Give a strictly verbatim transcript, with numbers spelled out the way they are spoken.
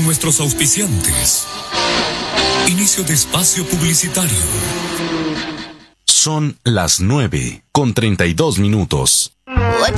nuestros auspiciantes. Inicio de espacio publicitario. Son las nueve con treinta y dos minutos.